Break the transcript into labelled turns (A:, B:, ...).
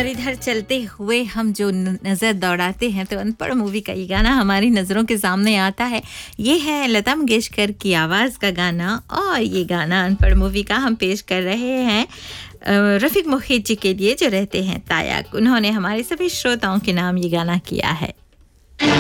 A: और इधर चलते हुए हम जो नज़र दौड़ाते हैं तो अनपढ़ मूवी का ये गाना हमारी नज़रों के सामने आता है। ये है लता मंगेशकर की आवाज़ का गाना और ये गाना अनपढ़ मूवी का हम पेश कर रहे हैं रफ़ीक मुखीद जी के लिए जो रहते हैं तायाक। उन्होंने हमारे सभी श्रोताओं के नाम ये गाना किया है।